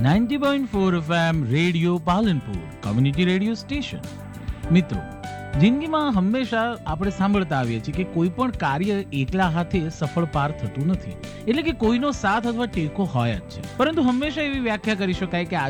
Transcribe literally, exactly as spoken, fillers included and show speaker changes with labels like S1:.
S1: Ninety point four FM radio Palanpur community radio station. મિત્રો, જિંદગીમાં હંમેશા આપણે સાંભળતા આવીએ છીએ કે કોઈ પણ કાર્ય એકલા હાથે સફળ પાર થતું નથી, એટલે કે કોઈનો સાથ અથવા ટેકો હોય જ છે. પરંતુ હંમેશા એવી વ્યાખ્યા કરી શકાય કે